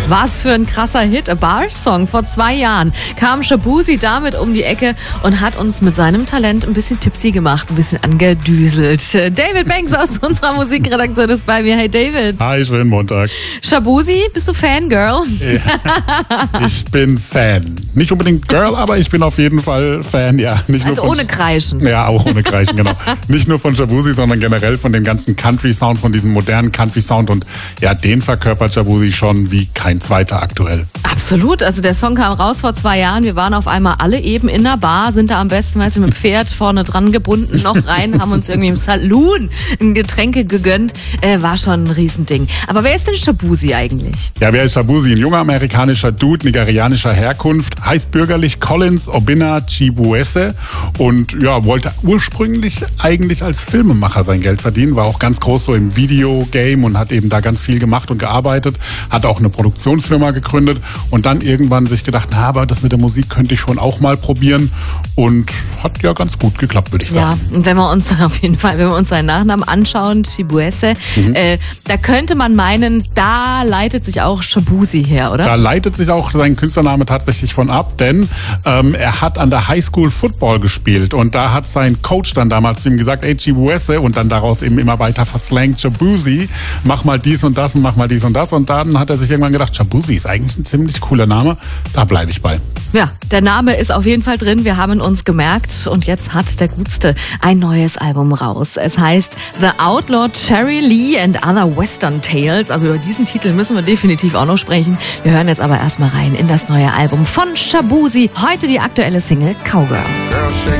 Was für ein krasser Hit, A Bar-Song. Vor 2 Jahren kam Shaboozey damit um die Ecke und hat uns mit seinem Talent ein bisschen tipsy gemacht, ein bisschen angedüselt. David Banks aus unserer Musikredaktion ist bei mir. Hey David. Hi, schönen Montag. Shaboozey, bist du Fangirl? Ja, ich bin Fan. Nicht unbedingt Girl, aber ich bin auf jeden Fall Fan, ja. Nicht Also nur ohne Kreischen. Ja, auch ohne Kreischen, genau. Nicht nur von Shaboozey, sondern generell von dem ganzen Country-Sound, von diesem modernen Country-Sound. Und ja, den verkörpert Shaboozey schon wie kein zweiter aktuell. Absolut. Also der Song kam raus vor 2 Jahren. Wir waren auf einmal alle eben in der Bar, sind da am besten, weißt du, mit dem Pferd vorne dran gebunden, noch rein, haben uns irgendwie im Saloon Getränke gegönnt. War schon ein Riesending. Aber wer ist denn Shaboozey eigentlich? Ja, wer ist Shaboozey? Ein junger amerikanischer Dude nigerianischer Herkunft, heißt bürgerlich Collins Obinna Chibueze und ja, wollte ursprünglich eigentlich als Filmemacher sein Geld verdienen, war auch ganz groß so im Videogame und hat eben da ganz viel gemacht und gearbeitet, hat auch eine Produktionsfirma gegründet und dann irgendwann sich gedacht, na, aber das mit der Musik könnte ich schon auch mal probieren und hat ja ganz gut geklappt, würde ich sagen. Ja, und wenn wir uns auf jeden Fall, wenn wir uns seinen Nachnamen anschauen, Chibueze, da könnte man meinen, da leitet sich auch Shaboozey her, oder? Da leitet sich auch sein Künstlername tatsächlich von ab, denn er hat an der Highschool Football gespielt und da hat sein Coach dann damals zu ihm gesagt, ey Chibueze, und dann daraus eben immer weiter verslangt, Shaboozey, mach mal dies und das und mach mal dies und das, und dann hat er sich irgendwann gedacht, Shaboozey ist eigentlich ein ziemlich cooler Name, da bleibe ich bei. Ja, der Name ist auf jeden Fall drin, wir haben ihn uns gemerkt und jetzt hat der Gutste ein neues Album raus. Es heißt The Outlaw Cherry Lee and Other Western Tales, also über diesen Titel müssen wir definitiv auch noch sprechen. Wir hören jetzt aber erstmal rein in das neue Album von Shaboozey, heute die aktuelle Single Cowgirl.